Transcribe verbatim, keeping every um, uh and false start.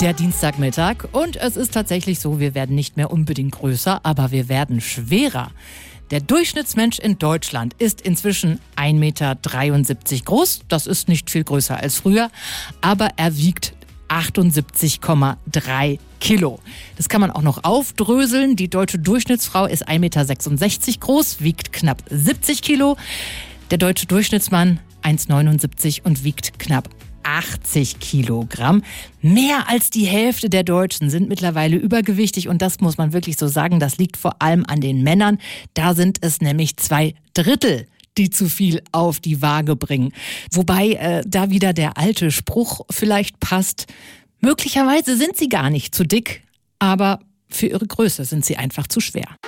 der Dienstagmittag und es ist tatsächlich so, wir werden nicht mehr unbedingt größer, aber wir werden schwerer. Der Durchschnittsmensch in Deutschland ist inzwischen ein Meter dreiundsiebzig groß. Das ist nicht viel größer als früher, aber er wiegt achtundsiebzig Komma drei Kilo. Das kann man auch noch aufdröseln. Die deutsche Durchschnittsfrau ist ein Meter sechsundsechzig groß, wiegt knapp siebzig Kilo. Der deutsche Durchschnittsmann eins Komma neunundsiebzig und wiegt knapp achtzig Kilogramm. Mehr als die Hälfte der Deutschen sind mittlerweile übergewichtig und das muss man wirklich so sagen, das liegt vor allem an den Männern. Da sind es nämlich zwei Drittel, die zu viel auf die Waage bringen. Wobei äh, da wieder der alte Spruch vielleicht passt. Möglicherweise sind sie gar nicht zu dick, aber für ihre Größe sind sie einfach zu schwer.